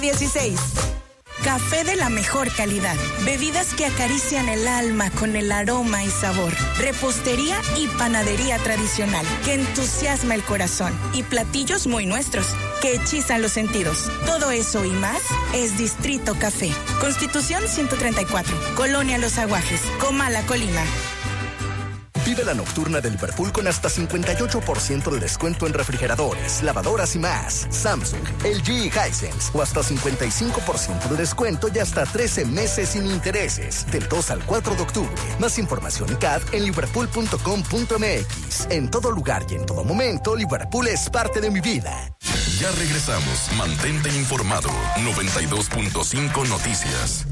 16. Café de la mejor calidad. Bebidas que acarician el alma con el aroma y sabor. Repostería y panadería tradicional que entusiasma el corazón. Y platillos muy nuestros que hechizan los sentidos. Todo eso y más es Distrito Café. Constitución 134. Colonia Los Aguajes. Comala, Colima. Vive la nocturna de Liverpool con hasta 58% de descuento en refrigeradores, lavadoras y más. Samsung, LG y Hisense. O hasta 55% de descuento y hasta 13 meses sin intereses. Del 2 al 4 de octubre. Más información y CAD en liverpool.com.mx. En todo lugar y en todo momento, Liverpool es parte de mi vida. Ya regresamos. Mantente informado. 92.5 Noticias.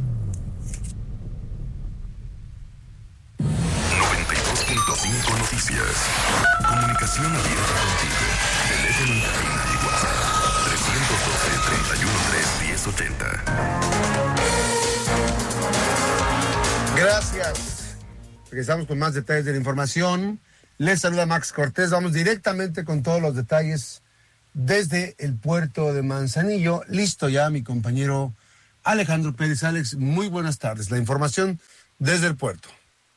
92.5 Noticias. Comunicación abierta contigo. Teléfono en cabina y WhatsApp. 312-313-1080. Gracias. Regresamos con más detalles de la información. Les saluda Max Cortés. Vamos directamente con todos los detalles desde el puerto de Manzanillo. Listo ya mi compañero Alejandro Pérez. Alex, muy buenas tardes. La información desde el puerto.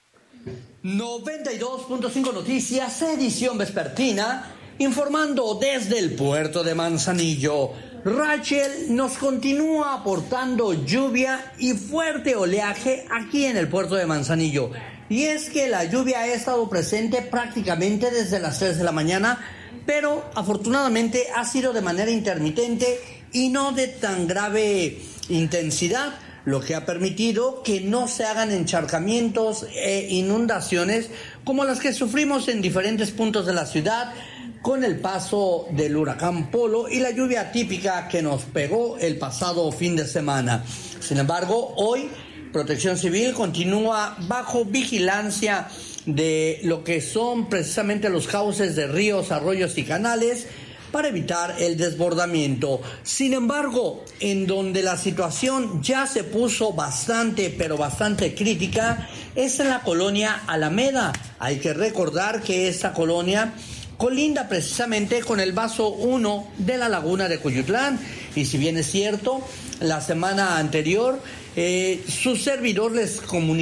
92.5 Noticias, edición vespertina, informando desde el puerto de Manzanillo. Rachel nos continúa aportando lluvia y fuerte oleaje aquí en el puerto de Manzanillo. Y es que la lluvia ha estado presente prácticamente desde las 3 de la mañana, pero afortunadamente ha sido de manera intermitente y no de tan grave intensidad, lo que ha permitido que no se hagan encharcamientos e inundaciones como las que sufrimos en diferentes puntos de la ciudad con el paso del huracán Polo y la lluvia típica que nos pegó el pasado fin de semana. Sin embargo, hoy Protección Civil continúa bajo vigilancia de lo que son precisamente los cauces de ríos, arroyos y canales, para evitar el desbordamiento. Sin embargo, en donde la situación ya se puso bastante, pero bastante crítica, es en la colonia Alameda. Hay que recordar que esta colonia colinda precisamente con el vaso 1 de la laguna de Cuyutlán. Y si bien es cierto, la semana anterior su servidor les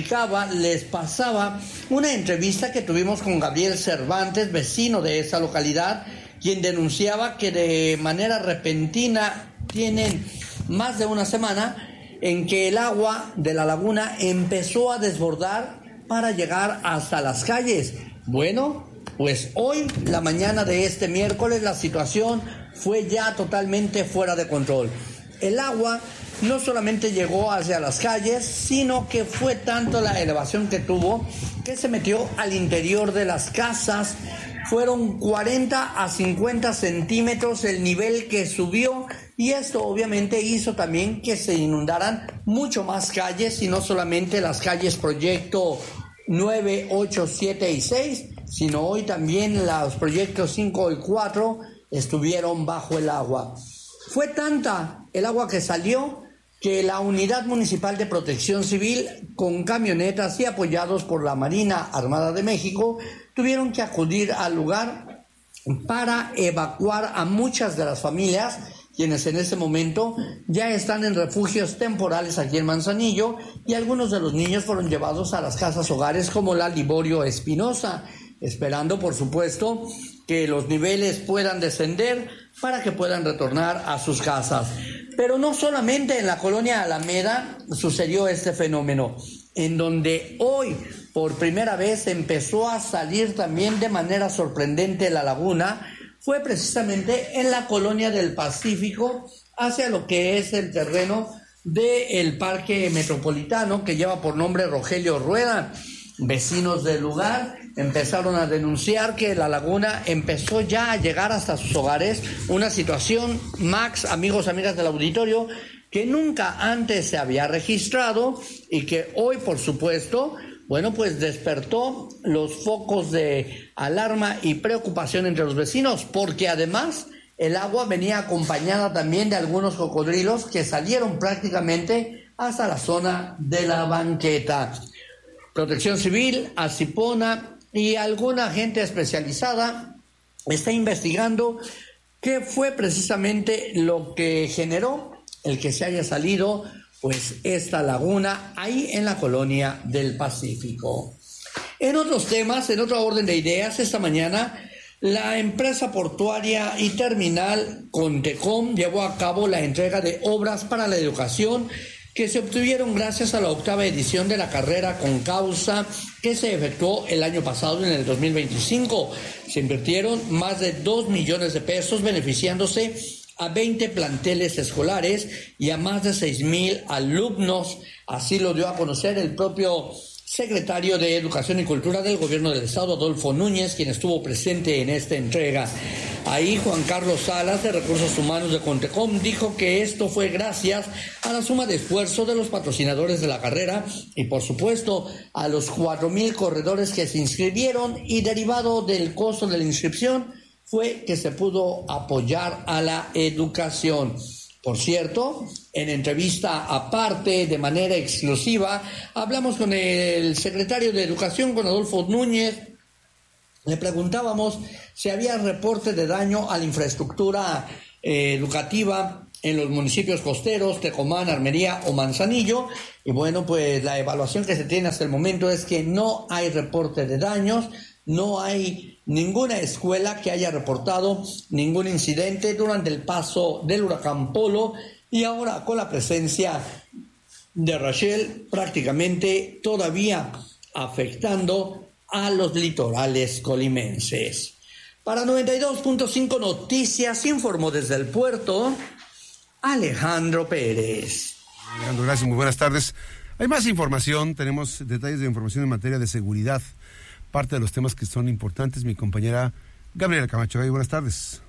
pasaba una entrevista que tuvimos con Gabriel Cervantes, vecino de esa localidad, quien denunciaba que de manera repentina tienen más de una semana en que el agua de la laguna empezó a desbordar para llegar hasta las calles. Bueno, pues hoy, la mañana de este miércoles, la situación fue ya totalmente fuera de control. El agua no solamente llegó hacia las calles, sino que fue tanto la elevación que tuvo que se metió al interior de las casas. Fueron 40 a 50 centímetros el nivel que subió, y esto obviamente hizo también que se inundaran mucho más calles, y no solamente las calles Proyecto 9, 8, 7 y 6, sino hoy también los proyectos 5 y 4 estuvieron bajo el agua. Fue tanta el agua que salió que la Unidad Municipal de Protección Civil, con camionetas y apoyados por la Marina Armada de México, tuvieron que acudir al lugar para evacuar a muchas de las familias, quienes en ese momento ya están en refugios temporales aquí en Manzanillo, y algunos de los niños fueron llevados a las casas hogares como la Liborio Espinosa, esperando por supuesto que los niveles puedan descender para que puedan retornar a sus casas. Pero no solamente en la colonia Alameda sucedió este fenómeno, en donde hoy por primera vez empezó a salir también de manera sorprendente la laguna, fue precisamente en la colonia del Pacífico, hacia lo que es el terreno del Parque Metropolitano, que lleva por nombre Rogelio Rueda. Vecinos del lugar empezaron a denunciar que la laguna empezó ya a llegar hasta sus hogares, una situación, Max, amigos, amigas del auditorio, que nunca antes se había registrado y que hoy, por supuesto, bueno, pues despertó los focos de alarma y preocupación entre los vecinos, porque además el agua venía acompañada también de algunos cocodrilos que salieron prácticamente hasta la zona de la banqueta. Protección Civil, Acipona y alguna gente especializada está investigando qué fue precisamente lo que generó el que se haya salido pues esta laguna ahí en la colonia del Pacífico. En otros temas, en otro orden de ideas, esta mañana la empresa portuaria y terminal Contecom llevó a cabo la entrega de obras para la educación que se obtuvieron gracias a la 8ª edición de la carrera con causa que se efectuó el año pasado, en el 2025. Se invirtieron más de 2 millones de pesos beneficiándose a 20 planteles escolares y a más de 6,000 alumnos. Así lo dio a conocer el propio secretario de Educación y Cultura del Gobierno del Estado, Adolfo Núñez, quien estuvo presente en esta entrega. Ahí Juan Carlos Salas, de Recursos Humanos de Contecom, dijo que esto fue gracias a la suma de esfuerzo de los patrocinadores de la carrera y, por supuesto, a los 4,000 corredores que se inscribieron, y derivado del costo de la inscripción fue que se pudo apoyar a la educación. Por cierto, en entrevista aparte, de manera exclusiva, hablamos con el secretario de Educación, con Adolfo Núñez. Le preguntábamos si había reporte de daño a la infraestructura educativa en los municipios costeros, Tecomán, Armería o Manzanillo. Y bueno, pues la evaluación que se tiene hasta el momento es que no hay reporte de daños, no hay ninguna escuela que haya reportado ningún incidente durante el paso del huracán Polo, y ahora con la presencia de Rachel prácticamente todavía afectando a los litorales colimenses. Para 92.5 Noticias informó desde el puerto Alejandro Pérez. Alejandro, gracias, muy buenas tardes. Hay más información, tenemos detalles de información en materia de seguridad. Parte de los temas que son importantes, mi compañera Gabriela Camacho. Buenas tardes.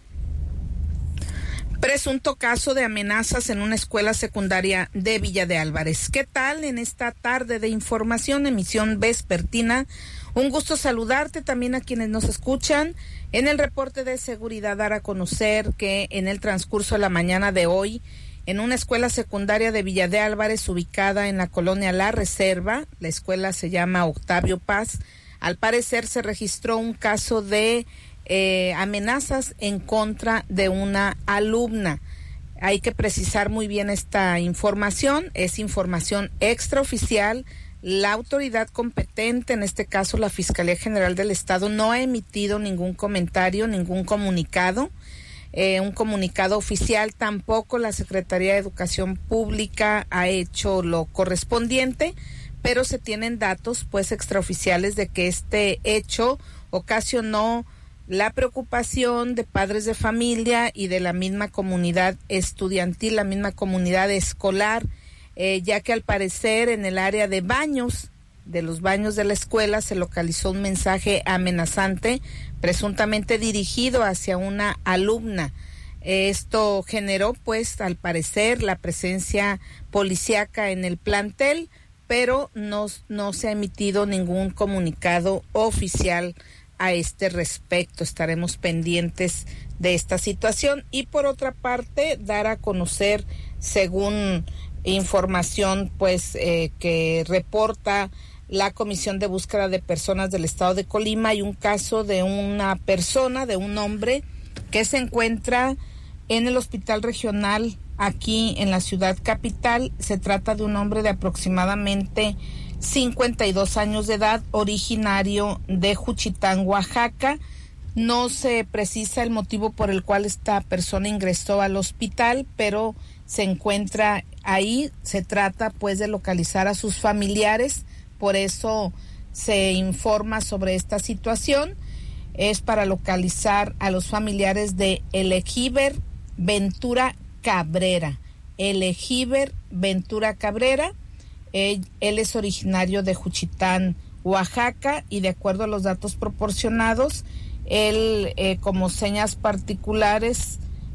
Presunto caso de amenazas en una escuela secundaria de Villa de Álvarez. ¿Qué tal en esta tarde de información, emisión vespertina? Un gusto saludarte, también a quienes nos escuchan. En el reporte de seguridad, dar a conocer que en el transcurso de la mañana de hoy, en una escuela secundaria de Villa de Álvarez, ubicada en la colonia La Reserva, la escuela se llama Octavio Paz, al parecer se registró un caso de amenazas en contra de una alumna. Hay que precisar muy bien esta información, es información extraoficial. La autoridad competente, en este caso la Fiscalía General del Estado, no ha emitido ningún comentario, ningún comunicado, un comunicado oficial. Tampoco la Secretaría de Educación Pública ha hecho lo correspondiente, pero se tienen datos pues extraoficiales de que este hecho ocasionó la preocupación de padres de familia y de la misma comunidad estudiantil, la misma comunidad escolar, ya que al parecer en el área de baños, de los baños de la escuela, se localizó un mensaje amenazante, presuntamente dirigido hacia una alumna. Esto generó pues al parecer la presencia policíaca en el plantel, pero no se ha emitido ningún comunicado oficial a este respecto. Estaremos pendientes de esta situación. Y por otra parte, dar a conocer, según información pues que reporta la Comisión de Búsqueda de Personas del Estado de Colima, hay un caso de una persona, de un hombre que se encuentra en el hospital regional aquí en la ciudad capital. Se trata de un hombre de aproximadamente 52 años de edad, originario de Juchitán, Oaxaca. No se precisa el motivo por el cual esta persona ingresó al hospital, pero se encuentra ahí. Se trata pues de localizar a sus familiares, por eso se informa sobre esta situación. Es para localizar a los familiares de Elegiber Ventura Cabrera. Elegiber Ventura Cabrera. Él es originario de Juchitán, Oaxaca, y de acuerdo a los datos proporcionados, él como señas particulares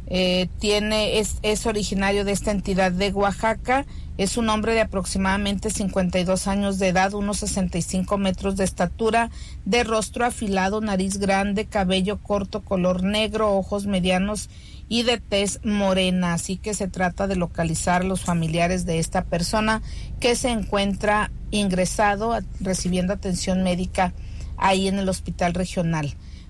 es originario de esta entidad de Oaxaca. Es un hombre de aproximadamente 52 años de edad, unos 65 metros de estatura, de rostro afilado, nariz grande, cabello corto, color negro, ojos medianos y de tez morena. Así que se trata de localizar a los familiares de esta persona que se encuentra ingresado recibiendo atención médica ahí en el hospital regional.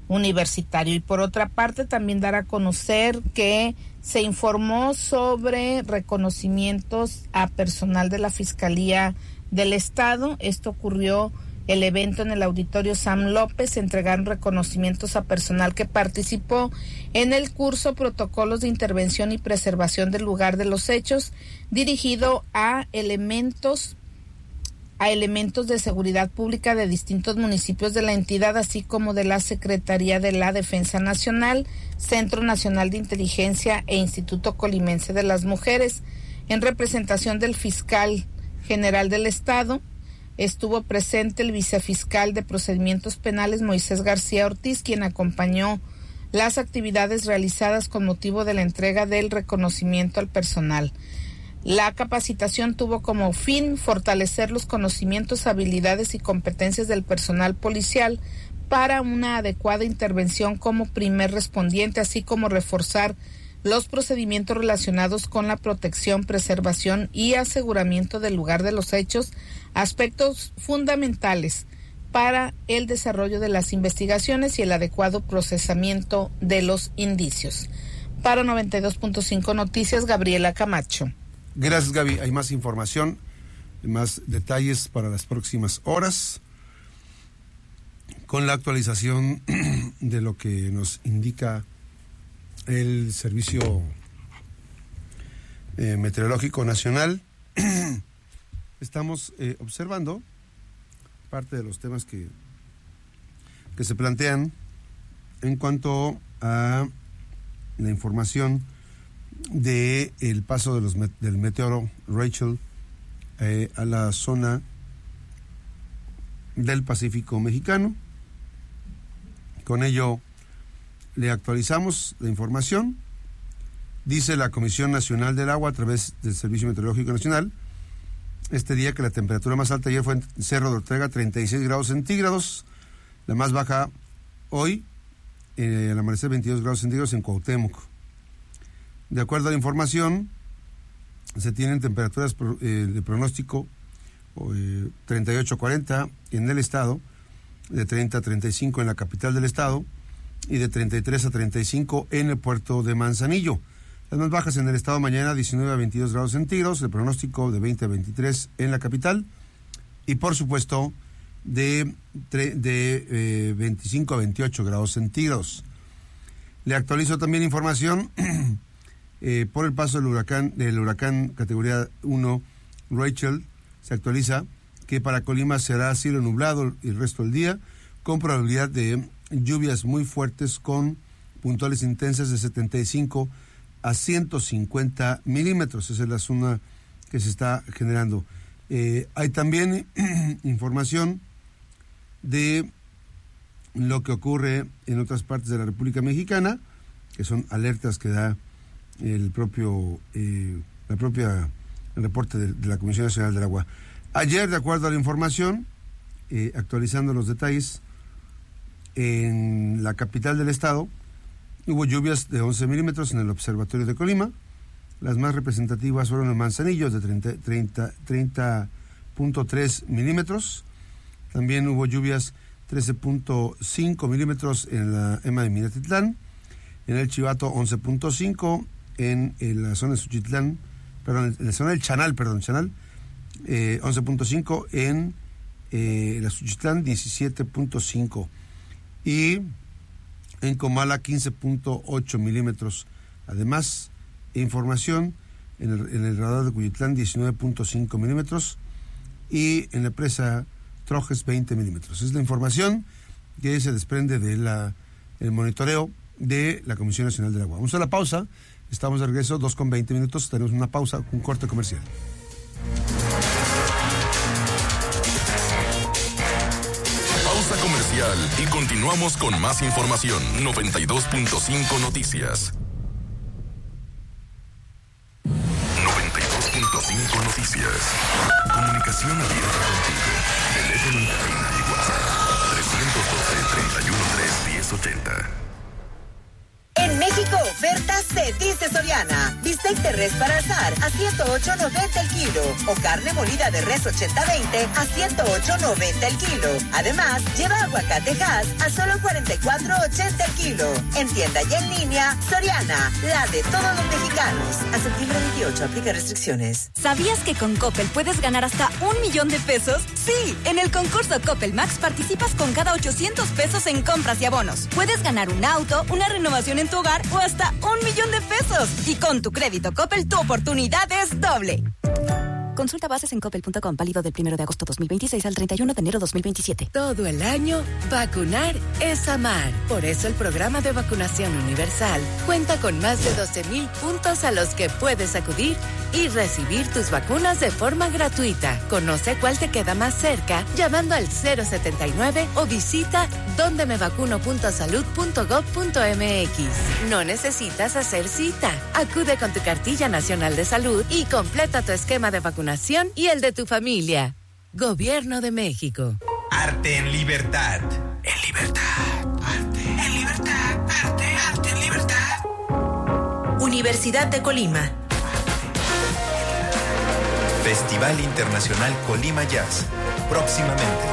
universitario. Y por otra parte, también dar a conocer que se informó sobre reconocimientos a personal de la Fiscalía del Estado. Esto ocurrió el evento en el Auditorio Sam López. Se entregaron reconocimientos a personal que participó en el curso Protocolos de Intervención y Preservación del Lugar de los Hechos, dirigido a elementos de seguridad pública de distintos municipios de la entidad, así como de la Secretaría de la Defensa Nacional, Centro Nacional de Inteligencia e Instituto Colimense de las Mujeres. En representación del fiscal general del Estado, estuvo presente el vicefiscal de Procedimientos Penales, Moisés García Ortiz, quien acompañó las actividades realizadas con motivo de la entrega del reconocimiento al personal. La capacitación tuvo como fin fortalecer los conocimientos, habilidades y competencias del personal policial para una adecuada intervención como primer respondiente, así como reforzar los procedimientos relacionados con la protección, preservación y aseguramiento del lugar de los hechos, aspectos fundamentales para el desarrollo de las investigaciones y el adecuado procesamiento de los indicios. Para 92.5 Noticias, Gabriela Camacho. Gracias, Gaby. Hay más información, más detalles para las próximas horas, con la actualización de lo que nos indica el Servicio Meteorológico Nacional. Estamos observando parte de los temas que se plantean en cuanto a la información de el paso del meteoro Rachel a la zona del Pacífico mexicano. Con ello le actualizamos la información. Dice la Comisión Nacional del Agua a través del Servicio Meteorológico Nacional este día que la temperatura más alta ayer fue en Cerro de Ortega, 36 grados centígrados, la más baja hoy al amanecer 22 grados centígrados en Cuauhtémoc. De acuerdo a la información, se tienen temperaturas de pronóstico 38 a 40 en el estado, de 30 a 35 en la capital del estado y de 33 a 35 en el puerto de Manzanillo. Las más bajas en el estado mañana 19 a 22 grados centígrados, el pronóstico de 20 a 23 en la capital y por supuesto de 25 a 28 grados centígrados. Le actualizo también información por el paso del huracán categoría 1 Rachel. Se actualiza que para Colima será cielo nublado el resto del día, con probabilidad de lluvias muy fuertes con puntuales intensas de 75 a 150 milímetros. Esa es la zona que se está generando. Hay también información de lo que ocurre en otras partes de la República Mexicana, que son alertas que da el reporte de la Comisión Nacional del Agua. Ayer, de acuerdo a la información, actualizando los detalles, en la capital del estado hubo lluvias de 11 milímetros en el Observatorio de Colima. Las más representativas fueron en Manzanillo, de 30.3 milímetros. También hubo lluvias 13.5 milímetros en la EMA de Minatitlán, en el Chivato 11.5, en la zona de Suchitlán, en la zona del Chanal, 11.5, en la Suchitlán 17.5 y en Comala 15.8 milímetros. Además, información en el radar de Cuyitlán 19.5 milímetros y en la presa Trojes 20 milímetros. Es la información que se desprende de el monitoreo de la Comisión Nacional del Agua. Vamos a la pausa. Estamos de regreso, 2:20 minutos. Tenemos una pausa, un corte comercial. Pausa comercial y continuamos con más información. 92.5 Noticias. 92.5 Noticias. Comunicación abierta contigo. Teléfono en cabina y WhatsApp. 312-313-1080. En México, ofertas se dice Soriana. Bistec de res para asar a $108.90 el kilo. O carne molida de res 80-20 a $108.90 el kilo. Además, lleva aguacate Hass a solo $44.80 el kilo. En tienda y en línea, Soriana, la de todos los mexicanos. A septiembre 28, aplica restricciones. ¿Sabías que con Coppel puedes ganar hasta $1,000,000? Sí, en el concurso Coppel Max participas con cada $800 en compras y abonos. Puedes ganar un auto, una renovación en tu hogar o hasta $1,000,000. Y con tu crédito Coppel, tu oportunidad es doble. Consulta bases en coppel.com, válido del 1 de agosto 2026 al 31 de enero 2027. Todo el año, vacunar es amar. Por eso el programa de vacunación universal cuenta con más de 12,000 puntos a los que puedes acudir y recibir tus vacunas de forma gratuita. Conoce cuál te queda más cerca llamando al 079 o visita dondemevacuno.salud.gov.mx. No necesitas hacer cita. Acude con tu cartilla nacional de salud y completa tu esquema de vacunación y el de tu familia. Gobierno de México. Arte en libertad. En libertad. Arte en libertad. Arte en libertad. Universidad de Colima. Festival Internacional Colima Jazz. Próximamente.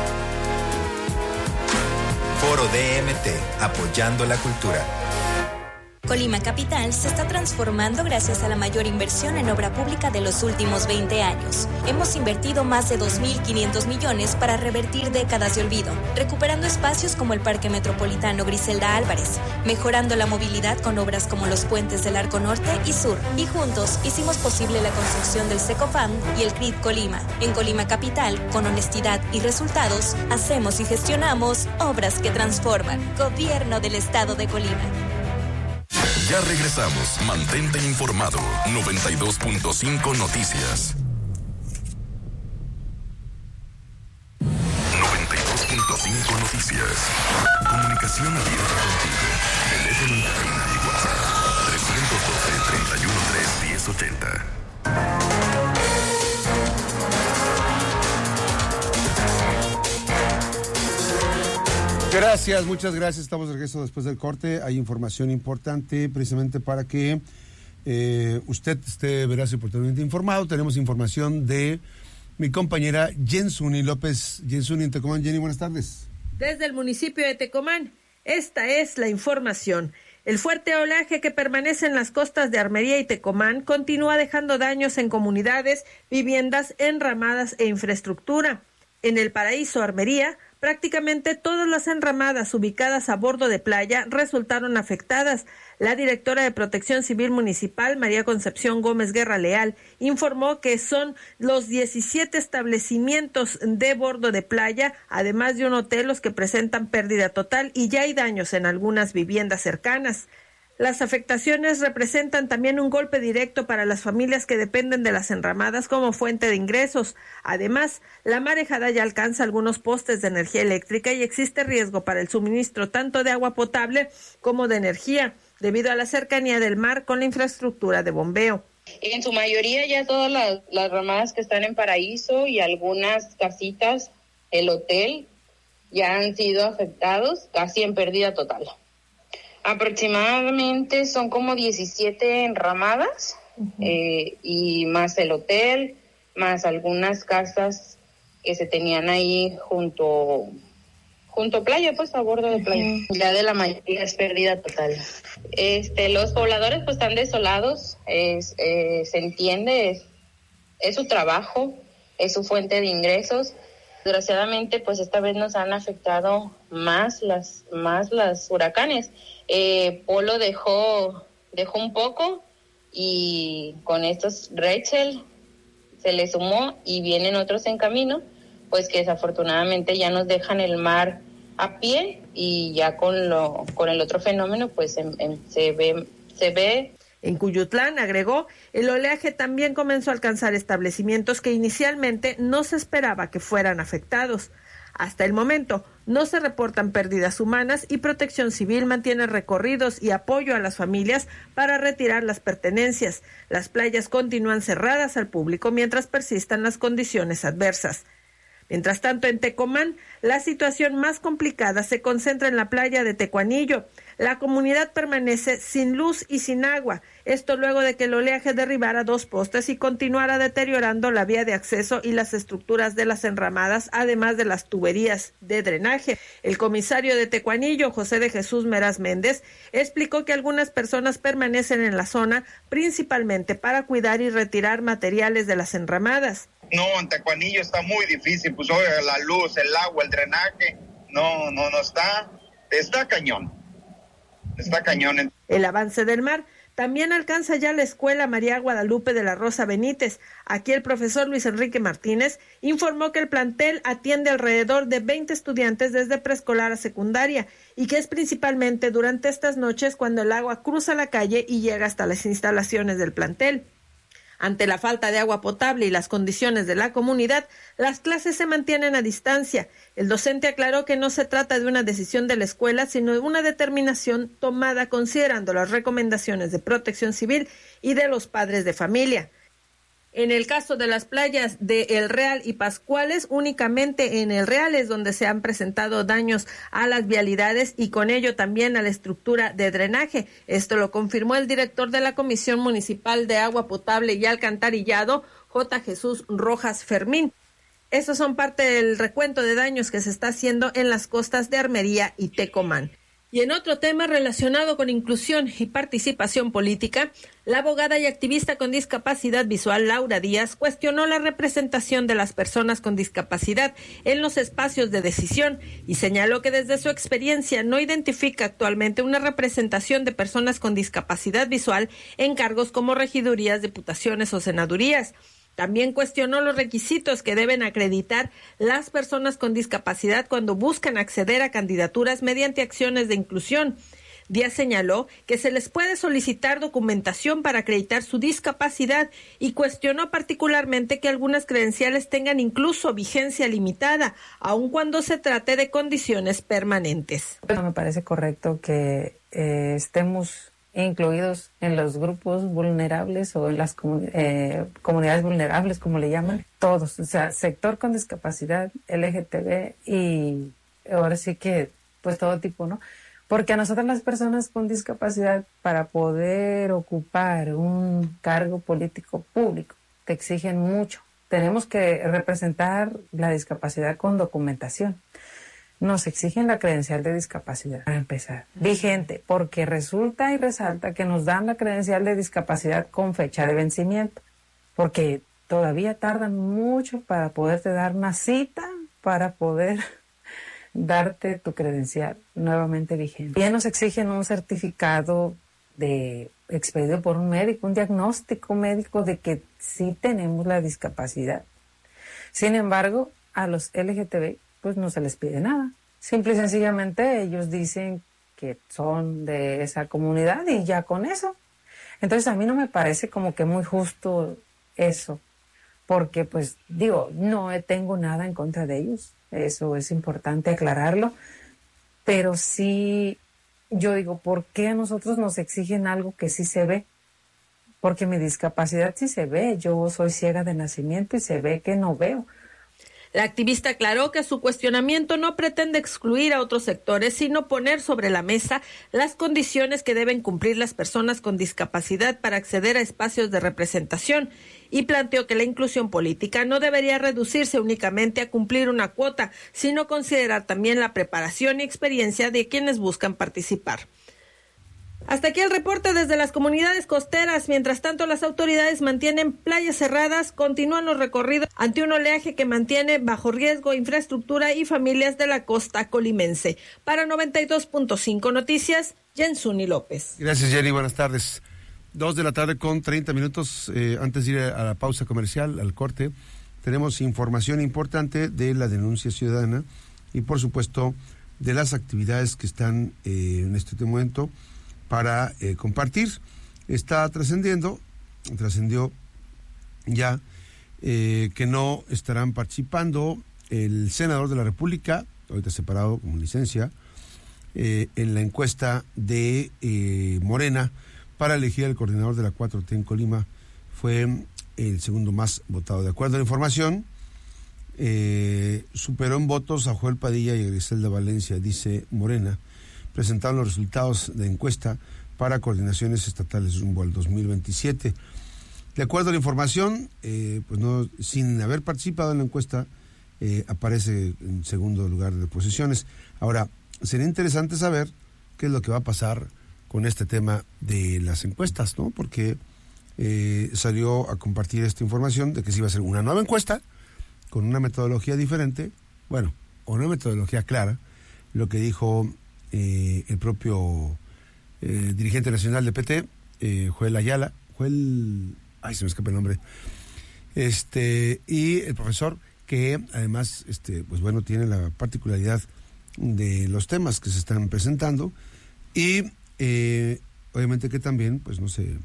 Foro DMT, apoyando la cultura. Colima Capital se está transformando gracias a la mayor inversión en obra pública de los últimos 20 años. Hemos invertido más de 2.500 millones para revertir décadas de olvido, recuperando espacios como el Parque Metropolitano Griselda Álvarez, mejorando la movilidad con obras como los puentes del Arco Norte y Sur. Y juntos hicimos posible la construcción del Secofam y el CRID Colima. En Colima Capital, con honestidad y resultados, hacemos y gestionamos obras que transforman. Gobierno del Estado de Colima. Ya regresamos. Mantente informado. 92.5 Noticias. 92.5 Noticias. Comunicación abierta contigo. Teléfono en cabina y WhatsApp. 312-313-1080. Gracias, muchas gracias. Estamos de regreso después del corte. Hay información importante precisamente para que usted esté veraz y oportunamente informado. Tenemos información de mi compañera Jensuni López. Jensuni en Tecomán. Jenny, buenas tardes. Desde el municipio de Tecomán, esta es la información. El fuerte oleaje que permanece en las costas de Armería y Tecomán continúa dejando daños en comunidades, viviendas, enramadas e infraestructura. En el Paraíso Armería, prácticamente todas las enramadas ubicadas a bordo de playa resultaron afectadas. La directora de Protección Civil Municipal, María Concepción Gómez Guerra Leal, informó que son los 17 establecimientos de bordo de playa, además de un hotel, los que presentan pérdida total y ya hay daños en algunas viviendas cercanas. Las afectaciones representan también un golpe directo para las familias que dependen de las enramadas como fuente de ingresos. Además, la marejada ya alcanza algunos postes de energía eléctrica y existe riesgo para el suministro tanto de agua potable como de energía, debido a la cercanía del mar con la infraestructura de bombeo. En su mayoría ya todas las ramadas que están en Paraíso y algunas casitas, el hotel, ya han sido afectados, casi en pérdida total. Aproximadamente son como 17 enramadas, y más el hotel, más algunas casas que se tenían ahí junto a playa, pues a bordo de playa. Ya de la mayoría es pérdida total. Los pobladores pues están desolados, se entiende, es su trabajo, es su fuente de ingresos. Desgraciadamente pues esta vez nos han afectado más las huracanes. Polo dejó un poco y con estos Rachel se le sumó y vienen otros en camino, pues que desafortunadamente ya nos dejan el mar a pie y ya con el otro fenómeno pues se ve. En Cuyutlán, agregó, el oleaje también comenzó a alcanzar establecimientos que inicialmente no se esperaba que fueran afectados. Hasta el momento, no se reportan pérdidas humanas y Protección Civil mantiene recorridos y apoyo a las familias para retirar las pertenencias. Las playas continúan cerradas al público mientras persistan las condiciones adversas. Mientras tanto, en Tecomán, la situación más complicada se concentra en la playa de Tecuanillo. La comunidad permanece sin luz y sin agua. Esto luego de que el oleaje derribara 2 postes y continuara deteriorando la vía de acceso y las estructuras de las enramadas, además de las tuberías de drenaje. El comisario de Tecuanillo, José de Jesús Meraz Méndez, explicó que algunas personas permanecen en la zona principalmente para cuidar y retirar materiales de las enramadas. No, en Tecuanillo está muy difícil, pues oiga, la luz, el agua, el drenaje, no está cañón. Está cañón. El avance del mar también alcanza ya la escuela María Guadalupe de la Rosa Benítez. Aquí el profesor Luis Enrique Martínez informó que el plantel atiende alrededor de 20 estudiantes desde preescolar a secundaria y que es principalmente durante estas noches cuando el agua cruza la calle y llega hasta las instalaciones del plantel. Ante la falta de agua potable y las condiciones de la comunidad, las clases se mantienen a distancia. El docente aclaró que no se trata de una decisión de la escuela, sino de una determinación tomada considerando las recomendaciones de Protección Civil y de los padres de familia. En el caso de las playas de El Real y Pascuales, únicamente en El Real es donde se han presentado daños a las vialidades y con ello también a la estructura de drenaje. Esto lo confirmó el director de la Comisión Municipal de Agua Potable y Alcantarillado, J. Jesús Rojas Fermín. Estos son parte del recuento de daños que se está haciendo en las costas de Armería y Tecomán. Y en otro tema relacionado con inclusión y participación política, la abogada y activista con discapacidad visual Laura Díaz cuestionó la representación de las personas con discapacidad en los espacios de decisión y señaló que desde su experiencia no identifica actualmente una representación de personas con discapacidad visual en cargos como regidurías, diputaciones o senadurías. También cuestionó los requisitos que deben acreditar las personas con discapacidad cuando buscan acceder a candidaturas mediante acciones de inclusión. Díaz señaló que se les puede solicitar documentación para acreditar su discapacidad y cuestionó particularmente que algunas credenciales tengan incluso vigencia limitada, aun cuando se trate de condiciones permanentes. No me parece correcto que estemos incluidos en los grupos vulnerables o en las comunidades vulnerables, como le llaman, todos, o sea, sector con discapacidad, LGTB y ahora sí que, pues todo tipo, ¿no? Porque a nosotros las personas con discapacidad, para poder ocupar un cargo político público, te exigen mucho. Tenemos que representar la discapacidad con documentación. Nos exigen la credencial de discapacidad, para empezar, vigente, porque resulta y resalta que nos dan la credencial de discapacidad con fecha de vencimiento, porque todavía tardan mucho para poderte dar una cita, para poder darte tu credencial nuevamente vigente. Ya nos exigen un certificado expedido por un médico, un diagnóstico médico de que sí tenemos la discapacidad. Sin embargo, a los LGTB pues no se les pide nada. Simple y sencillamente ellos dicen que son de esa comunidad y ya con eso. Entonces a mí no me parece como que muy justo eso, porque pues digo, no tengo nada en contra de ellos, eso es importante aclararlo, pero sí, yo digo, ¿por qué a nosotros nos exigen algo que sí se ve? Porque mi discapacidad sí se ve, yo soy ciega de nacimiento y se ve que no veo. La activista aclaró que su cuestionamiento no pretende excluir a otros sectores, sino poner sobre la mesa las condiciones que deben cumplir las personas con discapacidad para acceder a espacios de representación y planteó que la inclusión política no debería reducirse únicamente a cumplir una cuota, sino considerar también la preparación y experiencia de quienes buscan participar. Hasta aquí el reporte desde las comunidades costeras. Mientras tanto, las autoridades mantienen playas cerradas, continúan los recorridos ante un oleaje que mantiene bajo riesgo infraestructura y familias de la costa colimense. Para 92.5 Noticias, Jensuni López. Gracias, Jenny. Buenas tardes. 2:30 p.m. Antes de ir a la pausa comercial, al corte, tenemos información importante de la denuncia ciudadana y, por supuesto, de las actividades que están en este momento para compartir. Trascendió ya que no estarán participando el senador de la República, ahorita separado como licencia, en la encuesta de Morena para elegir al coordinador de la 4T en Colima. Fue el segundo más votado. De acuerdo a la información, superó en votos a Joel Padilla y a Griselda Valencia, dice Morena, presentaron los resultados de encuesta para coordinaciones estatales rumbo al 2027. De acuerdo a la información, pues no, sin haber participado en la encuesta, aparece en segundo lugar de posiciones. Ahora, sería interesante saber qué es lo que va a pasar con este tema de las encuestas, ¿no? Porque salió a compartir esta información de que se iba a hacer una nueva encuesta con una metodología diferente, bueno, o una metodología clara, lo que dijo el propio dirigente nacional de PT, Joel Ayala, ay, se me escapa el nombre, y el profesor, que además, pues bueno, tiene la particularidad de los temas que se están presentando, y obviamente que también, pues no se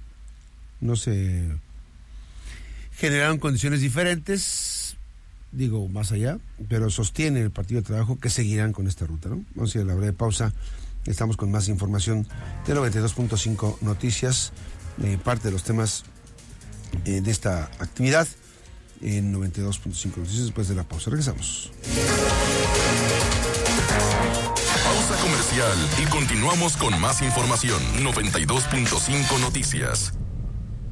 generaron condiciones diferentes, digo, más allá, pero sostiene el Partido de Trabajo que seguirán con esta ruta, ¿no? Vamos a ir a la breve pausa. Estamos con más información de 92.5 Noticias, parte de los temas de esta actividad en 92.5 Noticias después de la pausa. Regresamos. Pausa comercial y continuamos con más información. 92.5 Noticias.